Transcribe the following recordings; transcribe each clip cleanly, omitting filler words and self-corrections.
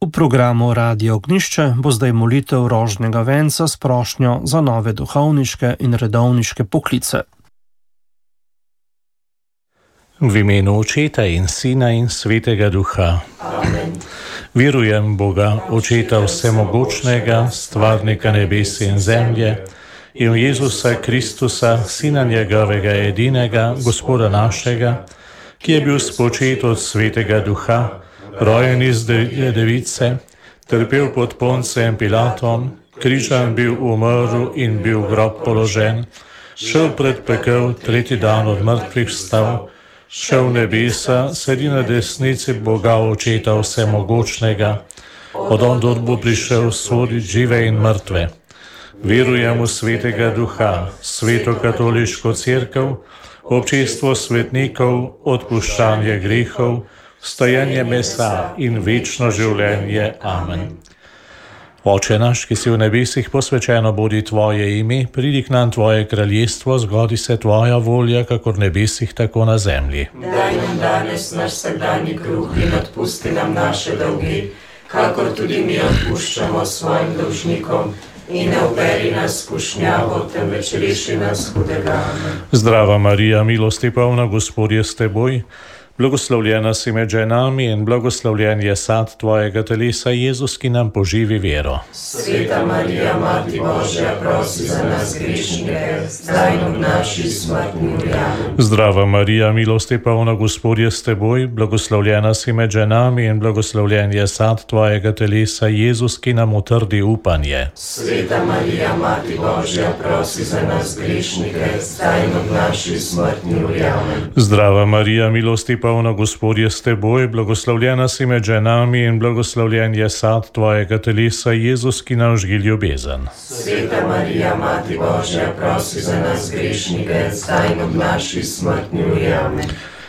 V programu Radio Ognjišče bo zdaj molitev rožnega venca s prošnjo za nove duhovniške in redovniške poklice. V imenu Očeta in Sina in Svetega Duha. Amen. Verujem Boga, Očeta vsemogočnega, stvarnika nebes in zemlje, in v Jezusa Kristusa, Sina njegovega edinega, Gospoda našega, ki je bil spočet od Svetega Duha, rojen iz device, trpel pod Poncem Pilatom, križan bil, umrl in bil v grob položen, šel pred pekel, tretji dan od mrtvih vstal, šel v nebesa, sedi na desnici Boga Očeta vsemogočnega, od ondod bo prišel soditi žive in mrtve. Verujem v Svetega Duha, Sveto katoliško cerkev, občestvo svetnikov, odpuščanje grehov, vstajenje mesa in večno življenje. Amen. Oče naš, ki si v nebesih, posvečeno bodi tvoje ime, pridi k nam tvoje kraljestvo, zgodi se tvoja volja, kakor v nebesih, tako na zemlji. Daj nam danes naš vsakdanji kruh in odpusti nam naše dolge, kakor tudi mi odpuščamo svojim dolžnikom. In ne uvedi nas v skušnjavo, temveč reši nas hudega. Zdrava Marija, milosti polna, Gospod je s teboj, blagoslovljena si med ženami in blagoslovljen je sad tvojega telesa, Jezus, ki nam poživi vero. Sveta Marija, Mati Božja, prosi za nas grešnike, zdaj in v naši smrtni uri. Amen. Zdrava Marija, milosti polna, Gospod je s teboj, blagoslovljena si med ženami in blagoslovljen je sad tvojega telesa, Jezus, ki nam utrdi upanje. Sveta Marija, Mati Božja, prosi za nas grešnike, zdaj in v naši smrtni uri. Amen. Zdrava Marija, milosti polna, Gospod je s teboj, blagoslovljena si med ženami in blagoslovljen je sad tvojega telesa, Jezus, ki nam žgi ljubezen. Sveta Marija, Mati Božja, prosi za nas grešnike, zdaj in v naši smrtni uri. Amen.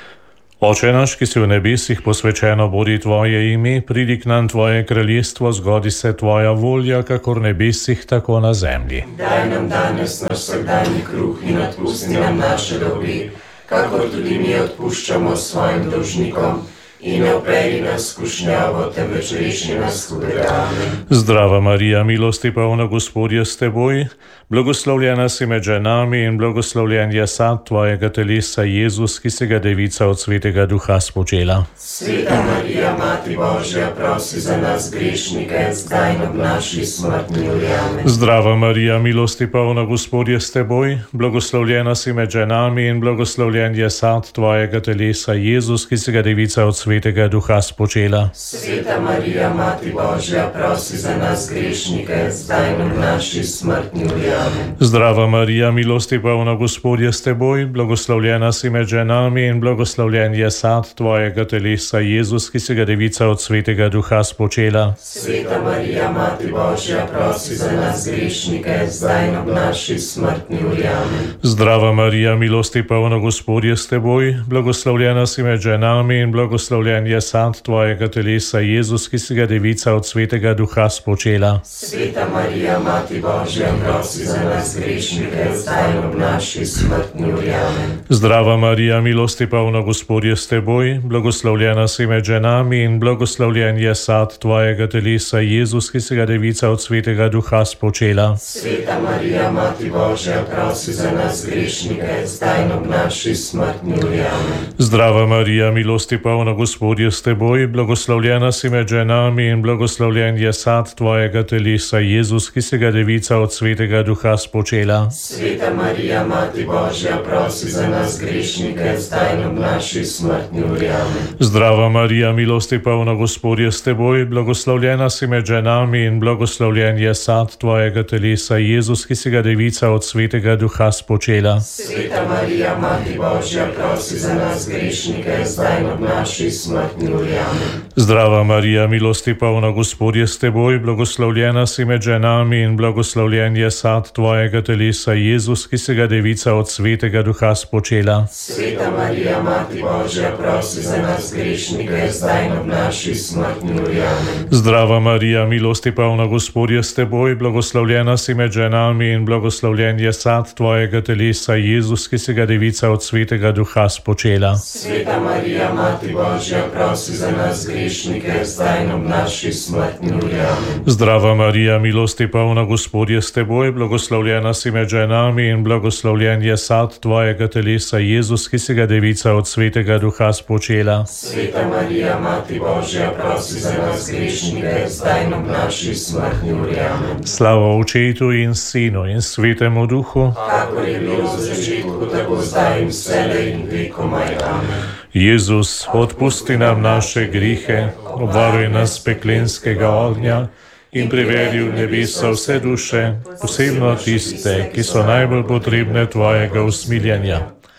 Oče naš, ki si v nebesih, posvečeno bodi tvoje ime, pridi k nam tvoje kraljestvo, zgodi se tvoja volja, kakor v nebesih, tako na zemlji. Daj nam danes naš vsakdanji kruh in odpusti nam naše dolge, kakor tudi mi odpuščamo svojim dolžnikom. In ne uvedi nas v skušnjavo, temveč reši nas hudega. Amen. Zdrava Marija, milosti polna, Gospod je s teboj, blagoslovljena si med ženami in blagoslovljen je sad tvojega telesa, Jezus, ki si ga devica od Svetega Duha spočela. Sveta Marija, Mati Božja, prosi za nas grešnike, zdaj in v naši smrtni uri. Amen. Zdrava Marija, milosti polna, Gospod je s teboj, blagoslovljena si med ženami in blagoslovljen je sad tvojega telesa, Jezus, ki si ga devica od Svetega Duha spočela. Sveta Marija, Mati Božja, prosi za nas grešnike, zdaj in v naši smrtni uri. Amen. Zdrava Marija, milosti polna, Gospod je s teboj, blagoslovljena si med ženami in blagoslovljen je sad tvojega telesa, Jezus, ki si ga devica od Svetega Duha spočela. Sveta Marija, Mati Božja, prosi za nas grešnike, zdaj in v naši smrtni uri. Amen. Zdrava Marija, milosti polna, Gospod je s teboj, blagoslovljena si med ženami in blagoslovljen je sad tvojega telesa, Jezus, ki si ga devica od Svetega Duha spočela. Sveta Marija, Mati Božja, prosi za nas grešnike, zdaj in v naši smrtni uri. Amen. Zdrava Marija, milosti polna, Gospod je s teboj, blagoslovljena si med ženami in blagoslovljen je sad tvojega telesa, Jezus, ki si ga devica od Svetega Duha spočela. Sveta Marija, Mati Božja, prosi za nas grešnike, zdaj in v naši smrtni uri. Amen. Zdrava Marija, milosti polna, Gospod je s teboj, blagoslovljena si med ženami in blagoslovljen je sad tvojega telesa, Jezus, ki si ga devica od Svetega Duha spočela. Sveta Marija, Mati Božja, prosi za nas grešnike, zdaj in v naši smrtni uri. Amen. Zdrava Marija, milosti polna, Gospod je s teboj, blagoslovljena si med ženami in blagoslovljen je sad tvojega telesa, Jezus, ki si ga devica od Svetega Duha spočela. Sveta Marija, Mati Božja, prosi za nas grešnike, zdaj in v naši smrtni uri. Amen. Zdrava Marija, milosti polna, Gospod je s teboj, blagoslovljena si med ženami in blagoslovljen je sad tvojega telesa, Jezus, ki si ga devica od Svetega Duha spočela. Sveta Marija, Mati Božja, prosi za nas grešnike, zdaj in v naši smrtni uri. Amen. Zdrava Marija, milosti polna, Gospod je s teboj, blagoslovljena si med ženami in blagoslovljen je sad tvojega telesa, Jezus, ki si ga devica od Svetega Duha spočela. Sveta Marija, Mati Božja, Božja, prosi za nas grešnike, zdaj in ob naši smrtni uri. Amen. Zdrava Marija, milosti polna, Gospod je s teboj, blagoslovljena si med ženami in blagoslovljen je sad tvojega telesa, Jezus, ki si ga devica od Svetega Duha spočela. Sveta Marija, Mati Božja, prosi za nas grešnike, zdaj in ob naši smrtni uri. Amen. Slava Očetu in Sinu in Svetemu Duhu, kakor je bilo v začetku, tako zdaj in vselej in vekomaj. Amen. Jezus, odpusti nam naše grihe, obvaruj nas peklenskega ognja in privedi v nebesa vse duše, posebno tiste, ki so najbolj potrebne tvojega usmiljenja.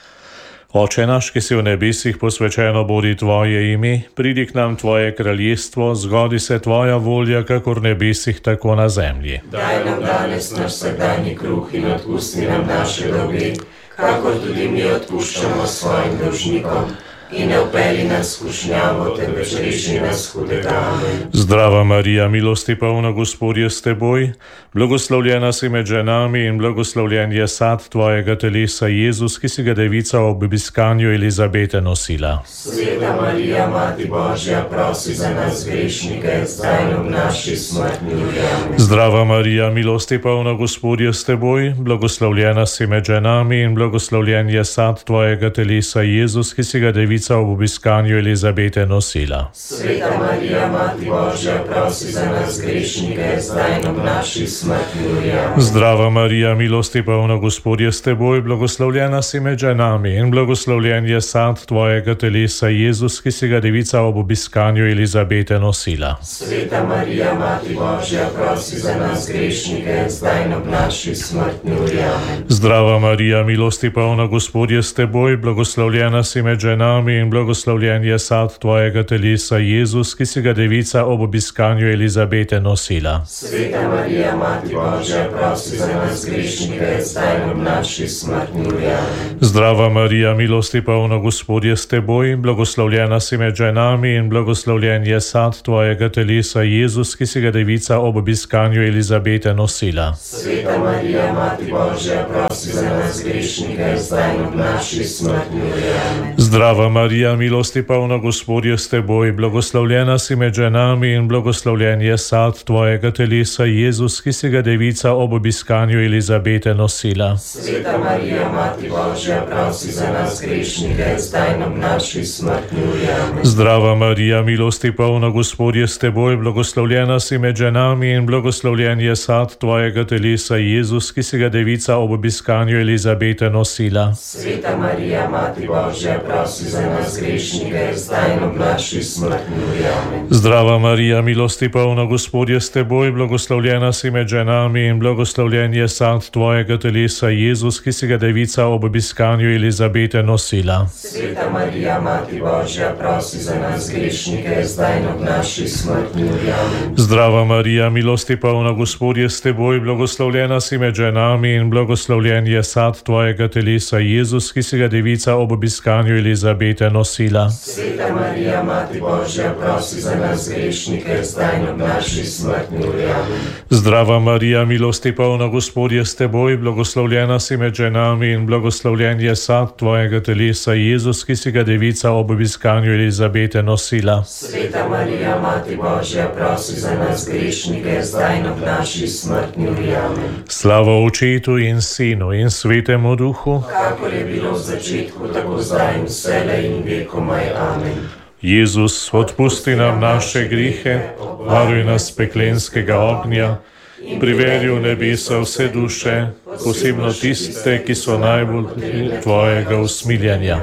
Oče naš, ki si v nebesih, posvečeno bodi tvoje ime, pridi k nam tvoje kraljestvo, zgodi se tvoja volja, kakor v nebesih, tako na zemlji. Daj nam danes naš vsakdanji kruh in odpusti nam naše dolge, kakor tudi mi odpuščamo svojim dolžnikom. In ne vpelji nas v skušnjavo, temveč reši nas hudega. Amen. Zdrava Marija, milosti polna, Gospod je s teboj, blagoslovljena si med ženami in blagoslovljen je sad tvojega telesa, Jezus, ki si ga devica ob obiskanju Elizabete nosila. Sveta Marija, Mati Božja, prosi za nas grešnike, zdaj in ob naši smrtni uri. Amen. Zdrava Marija, milosti polna, Gospod je s teboj, blagoslovljena si med ženami in blagoslovljen je sad tvojega telesa, Jezus, ki si ga devica ob obiskanju Elizabete nosila. Sveta Marija, Mati Božja, prosi za nas grešnike, zdaj in ob naši smrtni uri. Amen. Zdrava Marija, milosti polna, Gospod je s teboj, blagoslovljena si med ženami in blagoslovljen je sad tvojega telesa, Jezus, ki si ga devica ob obiskanju Elizabete nosila. Sveta Marija, Mati Božja, prosi za nas grešnike, zdaj in ob naši smrtni uri. Amen. Zdrava Marija, milosti polna, Gospod je s teboj, blagoslovljena si med ženami in blagoslovljen je sad tvojega telesa, Jezus, ki si ga devica ob obiskanju Elizabete nosila. Sveta Marija, Mati Božja, prosi za nas grešnike, zdaj in ob naši smrtni uri. Amen. Zdrava Marija, milosti polna, Gospod je s teboj, blagoslovljena si med ženami in blagoslovljen je sad tvojega telesa, Jezus, ki si ga devica ob obiskanju Elizabete nosila. Sveta Marija, Mati Božja, prosi za nas grešnike, zdaj in ob naši smrtni uri. Amen. Zdrava Marija, milosti polna, Gospod je s teboj, blagoslovljena si med ženami in blagoslovljen je sad tvojega telesa, Jezus, ki si ga devica ob obiskanju Elizabete nosila. Sveta Marija, Mati Božja, prosi za nas grešnike, zdaj in ob naši smrtni uri. Amen. Zdrava Marija, milosti polna, Gospod je s teboj, blagoslovljena si med ženami in blagoslovljen je sad tvojega telesa, Jezus, ki si ga devica ob obiskanju Elizabete nosila. Sveta Marija, Mati Božja, prosi za nas grešnike, zdaj in ob naši smrtni uri. Amen. Zdrava Marija, milosti polna, Gospod je s teboj, blagoslovljena si med ženami in blagoslovljen je sad tvojega telesa, Jezus, ki si ga devica ob obiskanju Elizabete nosila. Sveta Marija, Mati Božja, prosi za nas grešnike, zdaj in ob naši smrtni uri. Amen. Zdrava Marija, milosti polna, Gospod je s teboj, blagoslovljena si med ženami in blagoslovljen je sad tvojega telesa, Jezus, ki si ga devica ob obiskanju Elizabete nosila. Sveta Marija, Mati Božja, prosi za nas grešnike, zdaj in ob naši smrtni uri. Amen. Zdrava Marija, milosti polna, Gospod je s teboj, blagoslovljena si med ženami in blagoslovljen je sad tvojega telesa, Jezus, ki si ga devica ob obiskanju Elizabete nosila. Sveta Marija, Mati Božja, prosi za nas grešnike, zdaj in ob naši smrtni uri. Amen. Slava Očetu in Sinu in Svetemu Duhu, kakor je bilo v začetku, tako zdaj in vselej in vekomaj. Amen. Jezus, odpusti nam naše grihe, varuj nas peklenskega ognja, privedi v nebesa vse duše, posebno tiste, ki so najbolj tvojega usmiljenja.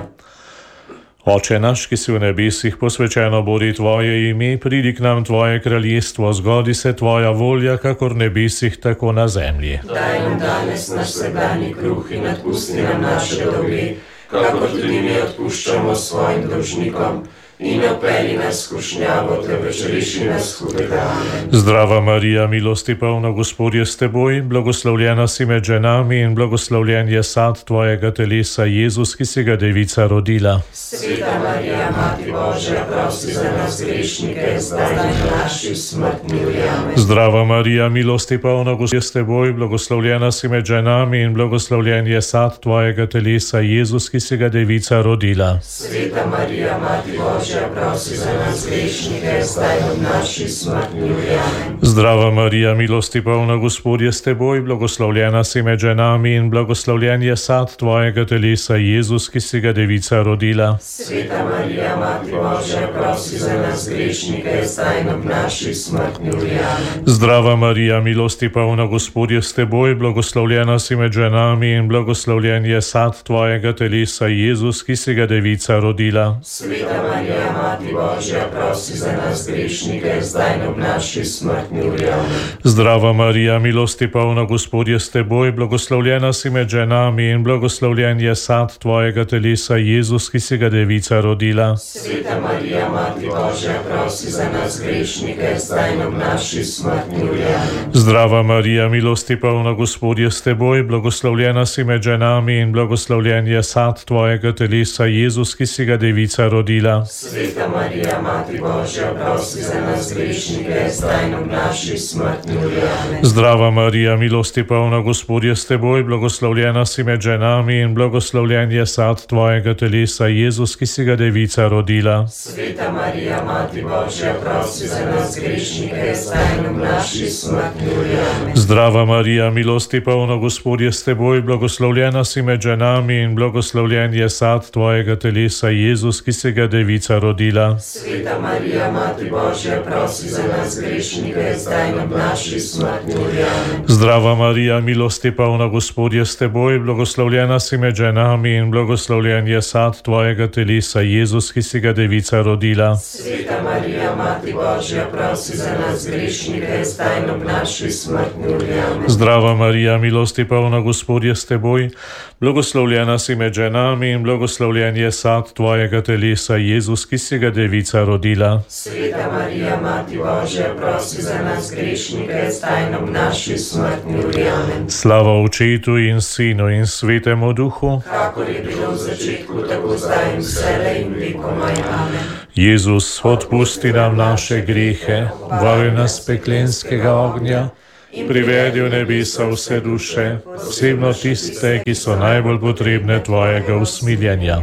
Oče naš, ki si v nebesih, posvečeno bodi tvoje ime, pridi k nam tvoje kraljestvo, zgodi se tvoja volja, kakor v nebesih, tako na zemlji. Daj nam danes naš vsakdanji kruh in odpusti nam naše dolge, kakor tudi mi odpuščamo svojim dolžnikom. In ne vpelji nas v skušnjavo, temveč reši nas hudega. Amen. Zdrava Marija, milosti polna, Gospod je s teboj, blagoslovljena si med ženami in blagoslovljen je sad tvojega telesa, Jezus, ki si ga devica rodila. Sveta Marija, Mati Božja, prosi za nas grešnike, zdaj in v naši smrtni uri. Amen. Zdrava Marija, milosti polna, Gospod je s teboj, blagoslovljena si med ženami in blagoslovljen je sad tvojega telesa, Jezus, ki si ga devica rodila. Sveta Marija, Mati Božja, Božja, prosi za nas grešnike, zdaj in ob naši smrtni uri. Amen. Zdrava Marija, milosti polna, Gospod je s teboj, blagoslovljena si med ženami in blagoslovljen je sad tvojega telesa, Jezus, ki si ga devica rodila. Sveta Marija, Mati Božja, prosi za nas grešnike, zdaj in ob naši smrtni uri. Amen. Zdrava Marija, milosti polna, Gospod je s teboj, blagoslovljena si med ženami in blagoslovljen je sad tvojega telesa, Jezus, ki si ga devica rodila. Sveta Marija, Mati Božja, prosi za nas grešnike, zdaj in ob naši smrtni uri. Amen. Zdrava Marija, milosti polna, Gospod je s teboj, blagoslovljena si med ženami in blagoslovljen je sad tvojega telesa, Jezus, ki si ga devica rodila. Sveta Marija, Mati Božja, prosi za nas grešnike, zdaj in ob naši smrtni uri. Amen. Zdrava Marija, milosti polna, Gospod je s teboj, blagoslovljena si med ženami in blagoslovljen je sad tvojega telesa, Jezus, ki si ga devica rodila. Sveta Marija, Mati Božja, prosi za nas grešnike, zdaj in ob naši smrtni uri. Amen. Zdrava Marija, milosti polna, Gospod je s teboj, blagoslovljena si med ženami in blagoslovljen je sad tvojega telesa, Jezus, ki si ga devica rodila. Sveta Marija, Mati Božja, prosi za nas grešnike, zdaj in ob naši smrtni uri. Amen. Zdrava Marija, milosti polna, Gospod je s teboj, blagoslovljena si med ženami in blagoslovljen je sad tvojega telesa, Jezus, ki si ga devica rodila. Sveta Marija, Mati Božja, prosi za nas grešnike, zdaj in ob naši smrtni uri. Amen. Zdrava Marija, milosti polna, Gospod je s teboj, blagoslovljena si med ženami in blagoslovljen je sad tvojega telesa, Jezus, ki si ga devica rodila. Sveta Marija, Mati Božja, prosi za nas grešnike, zdaj in ob naši smrtni uri. Amen. Zdrava Marija, milosti polna, Gospod je s teboj, blagoslovljena si med ženami in blagoslovljen je sad tvojega telesa, Jezus, ki si ga devica rodila. Sveta Marija, Mati Božja, prosi za nas grešnike, zdaj in ob naši smrtni uri. Amen. Slava Očetu in Sinu in Svetemu Duhu, kakor je bilo v začetku, tako zdaj in vselej in vekomaj. Amen. Jezus, odpusti nam naše grehe, varuj nas peklenskega ognja, privedi v nebesa vse duše, posebno tiste, ki so najbolj potrebne tvojega usmiljenja.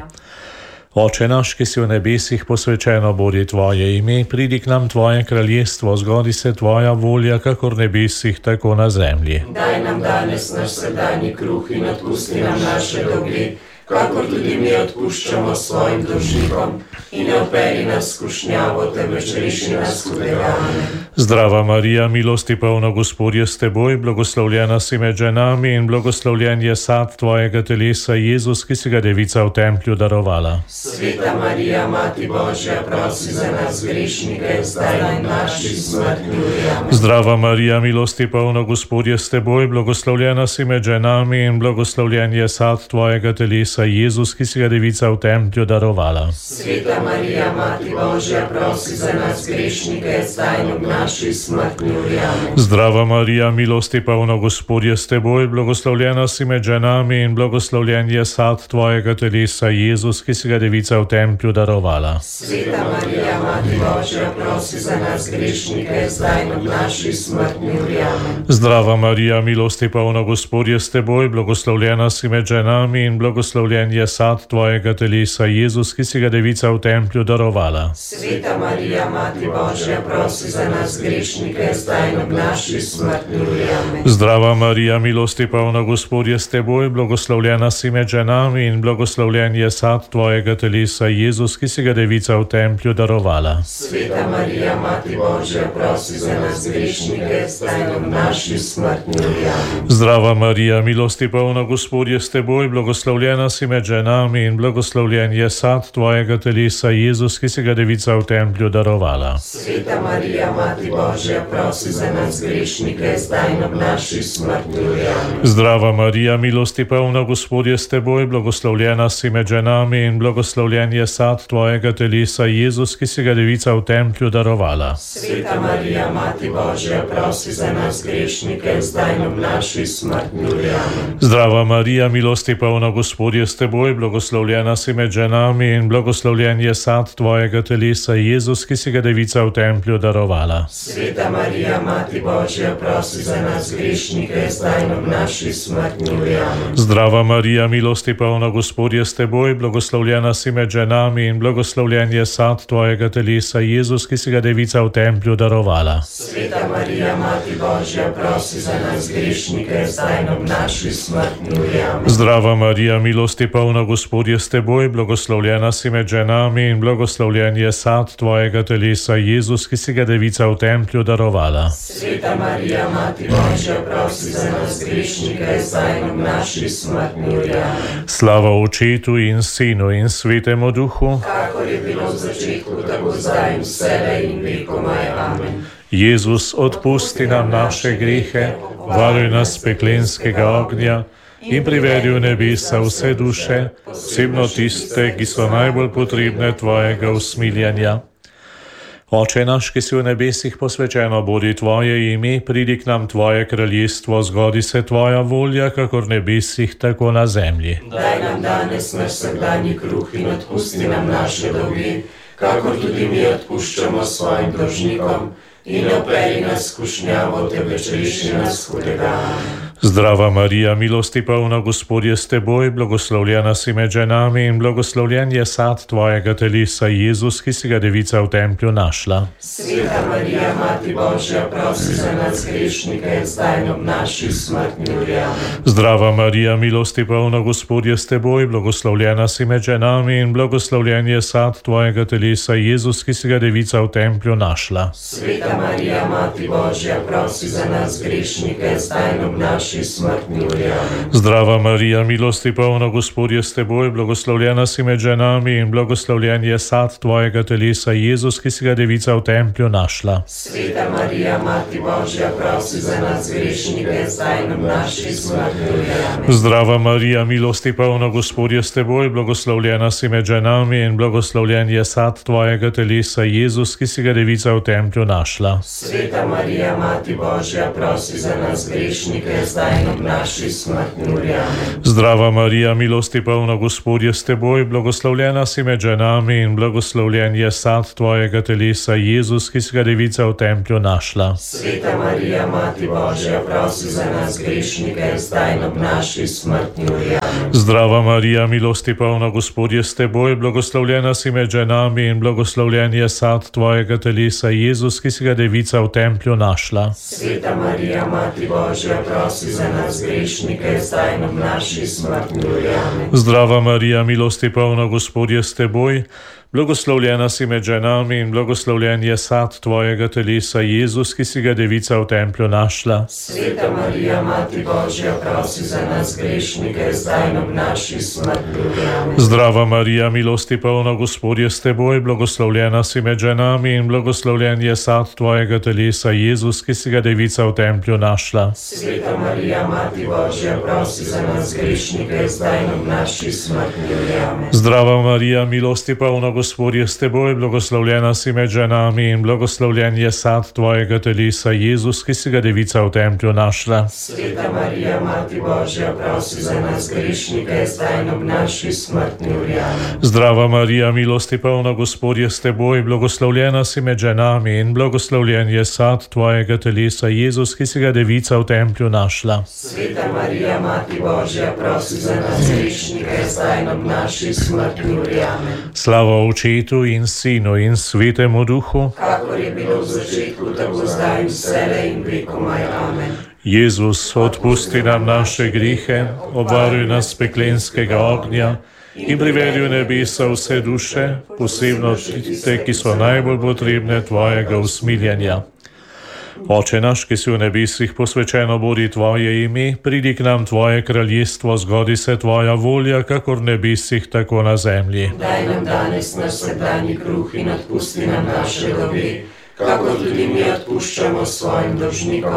Oče naš, ki si v nebesih, posvečeno bodi tvoje ime, pridi k nam tvoje kraljestvo, zgodi se tvoja volja, kakor v nebesih, tako na zemlji. Daj nam danes naš vsakdanji kruh in odpusti nam naše dolge, kakor tudi mi odpuščamo svojim dolžnikom, in ne vpelji nas v skušnjavo, temveč reši nas hudega. Amen. Zdrava Marija, milosti polna, Gospod je s teboj, blagoslovljena si med ženami in blagoslovljen je sad tvojega telesa, Jezus, ki si ga devica v templju darovala. Sveta Marija, Mati Božja, prosi za nas grešnike, zdaj in v naši smrtni uri. Amen. Zdrava Marija, milosti polna, Gospod je s teboj, blagoslovljena si med ženami in blagoslovljen je sad tvojega telesa, Jezus, ki si ga devica v templju darovala. Sveta Marija, Mati Božja, prosi za nas grešnike, zdaj in ob naši smrtni uri. Amen. Zdrava Marija, milosti polna, Gospod je s teboj, blagoslovljena si med ženami in blagoslovljen je sad tvojega telesa, Jezus, ki si ga devica v templju darovala. Sveta Marija, Mati Božja, prosi za nas grešnike, zdaj in ob naši smrtni uri. Amen. Zdrava Marija, milosti polna, Gospod je s teboj, blagoslovljena si med ženami in blagoslovljen je sad tvojega telesa, Jezus, ki si ga devica v templju darovala. Sveta Marija, Mati Božja, prosi za nas grešnike, zdaj in ob naši smrtni uri. Amen. Zdrava Marija, milosti polna, Gospod je s teboj, blagoslovljena si med ženami in blagoslovljen je sad tvojega telesa, Jezus, ki si ga devica v templju darovala. Sveta Marija, Mati Božja, prosi za nas grešnike, zdaj in ob naši smrtni uri. Amen. Zdrava Marija, milosti polna, Gospod je s teboj, blagoslovljena si med ženami in blagoslovljen je sad tvojega telesa, Jezus, ki si ga devica v templju darovala. Sveta Marija, Mati Božja, prosi za nas grešnike, zdaj in ob naši smrtni uri. Amen. Zdrava Marija, milosti polna, Gospod je s teboj, blagoslovljena si med ženami in blagoslovljen je sad tvojega telesa, Jezus, ki si ga devica v templju darovala. Sveta Marija, Mati Božja, prosi za nas grešnike, zdaj in ob naši smrtni uri. Amen. Zdrava Marija, milosti polna, Gospod je Gospodje s teboj, blagoslovljena si med ženami in blagoslovljen je sad tvojega telesa, Jezus, ki si ga devica v templju darovala. Sveta Marija, Mati Božja, prosi za nas grešnike, zdaj in ob naši smrtni uri. Amen. Zdrava Marija, milosti polna, Gospodje s teboj, blagoslovljena si med ženami in blagoslovljen je sad tvojega telesa, Jezus, ki si ga devica v templju darovala. Sveta Marija, Mati Božja, prosi za nas grešnike, zdaj in ob naši smrtni uri. Amen. Zdrava Marija, milosti polna, Gospodje s teboj, blagoslovljena si med ženami in blagoslovljen je sad tvojega telesa, Jezus, ki si ga devica v templju darovala. Sveta Marija, Mati Božja, prosi za nas grešnike, zdaj in ob naši smrtni uri. Amen. Slava Očetu in Sinu in Svetemu Duhu, kakor je bilo v začetku, tako zdaj in vselej in vekomaj. Amen. Jezus, odpusti nam naše grehe, varuj nas peklenskega ognja in privedi v nebesa vse duše, posebno tiste, ki so najbolj potrebne tvojega usmiljenja. Oče naš, ki si v nebesih, posvečeno bodi tvoje ime, pridi k nam tvoje kraljestvo, zgodi se tvoja volja, kakor v nebesih, tako na zemlji. Daj nam danes naš vsakdanji kruh in odpusti nam naše dolge, kakor tudi mi odpuščamo svojim dolžnikom, in ne vpelji nas v skušnjavo, temveč reši nas hudega. Zdrava Marija, milosti polna, Gospodje s teboj, blagoslovljena si med ženami in blagoslovljen je sad tvojega telesa, Jezus, ki si ga devica v templju našla. Sveta Marija, Mati Božja, prosi za nas grešnike, zdaj in ob naši smrtni uri. Amen. Zdrava Marija, milosti polna, Gospodje s teboj, blagoslovljena si med ženami in blagoslovljen je sad tvojega telesa, Jezus, ki si ga devica v templju našla. Sveta Marija, Mati Božja, prosi za nas grešnike, zdaj in ob naši smrtni uri. Amen. Zdrava Marija, milosti polna, Gospodje s teboj, blagoslovljena si med ženami in blagoslovljen je sad tvojega telesa, Jezus, ki si ga devica v templju našla. Sveta Marija, Mati Božja, prosi za nas grešnike, zdaj in ob naši smrtni uri. Amen. Zdrava Marija, milosti polna, Gospodje s teboj, blagoslovljena si med ženami in blagoslovljen je sad tvojega telesa, Jezus, ki si ga devica v templju našla. Sveta Marija, Mati Božja, prosi za nas grešnike, zdaj in ob naši smrtni uri. Amen. Zdrava Marija, milosti polna, Gospodje s teboj, blagoslovljena si med ženami in blagoslovljen je sad tvojega telesa, Jezus, ki si ga devica v templju našla. Sveta Marija, Mati Božja, prosi za nas grešnike, zdaj in ob naši smrtni uri. Amen. Zdrava Marija, milosti polna, Gospodje s teboj, blagoslovljena si med ženami in blagoslovljen je sad tvojega telesa, Jezus, ki si ga devica v templju našla. Sveta Marija, Mati Božja, prosi za nas grešnike, zdaj in ob naši smrtni uri. Amen. Zdrava Marija, milosti polna, Gospodje s teboj, blagoslovljena si med ženami in blagoslovljen je sad tvojega telesa, Jezus, ki si ga devica v templju našla. Sveta Marija, Mati Božja, prosi za nas grešnike, zdaj in ob naši smrtni uri. Amen. Zdrava Marija, milosti polna, Gospodje s teboj, blagoslovljena si med ženami in blagoslovljen je sad tvojega telesa, Jezus, ki si ga devica v templju našla. Sveta Marija, Mati Božja, prosi za nas grešnike, zdaj in ob naši smrtni uri. Amen. Zdrava Marija, milosti polna, Gospodje s teboj, blagoslovljena si med ženami in blagoslovljen je sad tvojega telesa, Jezus, ki si ga devica v templju našla. Sveta Marija, Mati Božja, prosi za nas grešnike, zdaj in ob naši smrtni uri. Amen. Zdrava Marija, milosti polna, Gospodje s teboj, blagoslovljena si med ženami in blagoslovljen je sad tvojega telesa, Jezus, ki si ga devica v templju našla. Sveta Marija, Mati Božja, prosi za nas grešnike, zdaj in ob naši smrtni uri. Amen. Slava Očetu in Sinu in Svetemu Duhu, kakor je bilo v začetku, tako zdaj in vselej in vekomaj. Amen. Jezus, odpusti nam naše grehe, obvaruj nas peklenskega ognja in privedi v nebesa vse duše, posebno tiste, ki so najbolj potrebne tvojega usmiljenja. Oče naš, ki si v nebesih, posvečeno bodi tvoje ime, pridi k nam tvoje kraljestvo, zgodi se tvoja volja, kakor v nebesih, tako na zemlji. Daj nam danes naš vsakdanji kruh in odpusti nam naše dolge, kakor tudi mi odpuščamo svojim dolžnikom,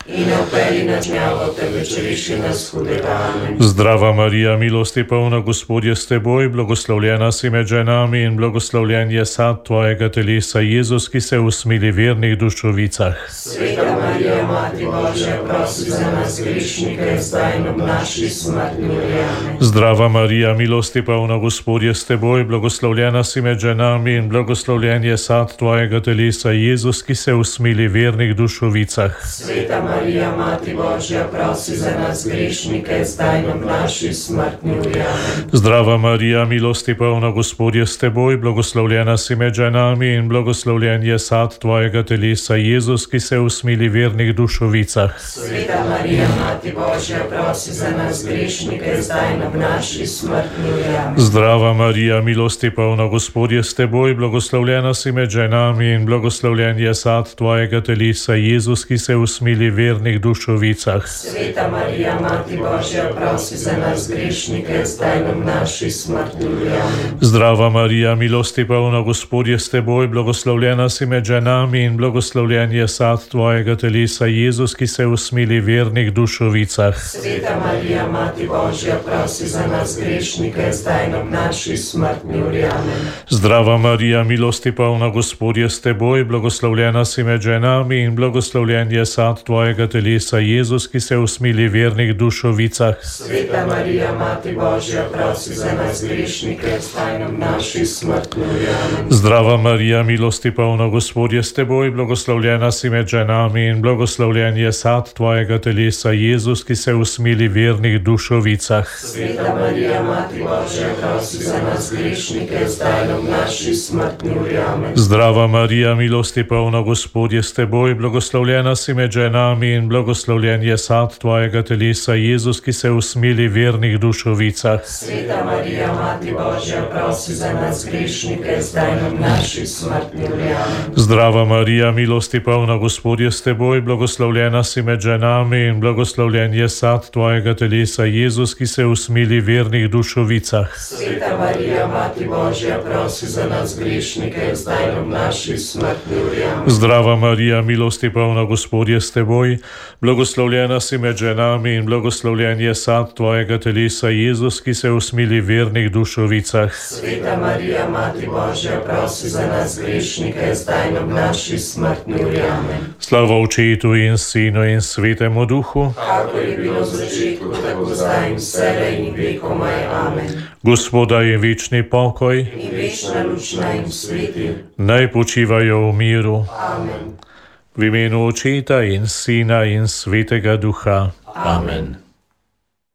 in ne operi nas gnjavo, temveč reši nas hudega. Amen. Zdrava Marija, milosti polna, Gospod je s teboj, blagoslovljena si med ženami in blagoslovljen je sad tvojega telesa, Jezus, ki se usmili vernih dušovicah. Sveta Marija, Mati Božja, prosi za nas grešnike, zdaj in ob naši smrtni uri. Amen. Zdrava Marija, milosti polna, Gospod je s teboj, blagoslovljena si med ženami in blagoslovljen je sad tvojega telesa, Jezus, ki se usmili vernih dušovicah. Sveta Marija, Mati Božja, prosi za nas grešnike, zdaj in ob naši smrtni uri. Amen. Zdrava Marija, milosti polna, Gospod je s teboj, blagoslovljena si med ženami in blagoslovljen je sad tvojega telesa, Jezus, ki se usmili vernih dušovicah. Sveta Marija, Mati Božja, prosi za nas grešnike, zdaj in ob naši smrtni uri. Amen. Zdrava Marija, milosti polna, Gospod je s teboj, blagoslovljena si med ženami in blagoslovljen je sad tvojega telesa, Jezus, ki se usmili vernih dušovicah. Sveta Marija, Mati Božja, prosi za nas grešnike, zdaj in ob naši smrtni uri. Amen. Zdrava Marija, milosti polna, Gospod je s teboj, blagoslovljena si med ženami in blagoslovljen je sad tvojega telesa, Jezus, ki se usmili vernih dušovicah. Sveta Marija, Mati Božja, prosi za nas grešnike, zdaj in ob naši smrtni uri. Amen. Zdrava Marija, milosti polna, Gospod je s teboj, blagoslovljena si med ženami in blagoslovljen je sad tvojega telesa, Jezus, ki se usmili vernih dušovicah. Sveta Marija, Mati Božja, prosi za nas grešnike, zdaj in ob naši smrtni uri. Amen. Zdrava Marija, milosti polna, Gospod je s teboj, blagoslovljena si med ženami in blagoslovljen je sad tvojega telesa, Jezus, ki se usmili vernih dušovicah. Sveta Marija, Mati Božja, prosi za nas grešnike, zdaj in ob naši smrtni uri. Amen. Zdrava Marija, milosti polna, Gospod je s teboj, blagoslovljena si med ženami in blagoslovljen je sad tvojega telesa, Jezus, ki se usmili vernih dušovicah. Sveta Marija, Mati Božja, prosi za nas grešnike, zdaj in ob naši smrtni uri. Amen. Zdrava Marija, milosti polna, Gospod je s teboj, blagoslovljena si med ženami in blagoslovljen je sad tvojega telesa, Jezus, ki se usmili vernih dušovicah. Sveta Marija, Mati Božja, prosi za nas grešnike, zdaj in ob naši smrtni uri. Amen. Zdrava Marija, milosti polna, Gospod je s teboj, blagoslovljena si med ženami in blagoslovljen je sad tvojega telesa, Jezus, ki se usmili vernih dušovicah. Sveta Marija, Mati Božja, prosi za nas grešnike, zdaj in ob naši smrtni uri. Amen. Slava Očetu in Sinu in Svetemu Duhu, Kakor je bilo v začetku, tako zdaj in vselej in vekomaj. Amen. Gospoda je večni pokoj, In večna luč naj jim sveti. naj počivajo v miru. Amen. V imenu Očeta in Sina in Svetega Duha. Amen.